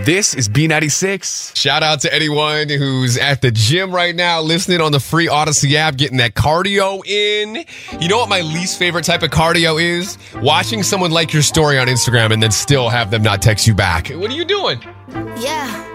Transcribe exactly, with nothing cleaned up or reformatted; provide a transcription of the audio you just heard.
This is B ninety-six. Shout out to anyone who's at the gym right now, listening on the free Odyssey app, getting that cardio in. You know what my least favorite type of cardio is? Watching someone like your story on Instagram and then still have them not text you back. What are you doing? Yeah.